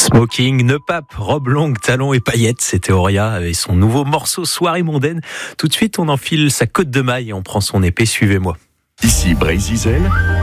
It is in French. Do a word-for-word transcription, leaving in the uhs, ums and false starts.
Smoking, nœud pape, robe longue, talons et paillettes, c'était Auria avec son nouveau morceau Soirée mondaine. Tout de suite, on enfile sa cotte de maille et on prend son épée, suivez-moi. Ici Brésil,